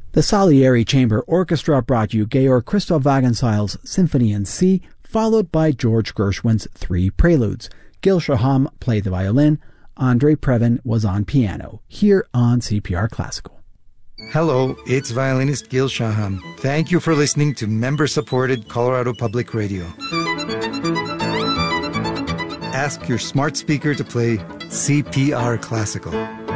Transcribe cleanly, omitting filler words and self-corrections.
The Salieri Chamber Orchestra brought you Georg Christoph Wagenseil's Symphony in C, followed by George Gershwin's 3 Preludes. Gil Shaham played the violin. Andre Previn was on piano, here on CPR Classical. Hello, it's violinist Gil Shaham. Thank you for listening to member-supported Colorado Public Radio. Ask your smart speaker to play CPR Classical.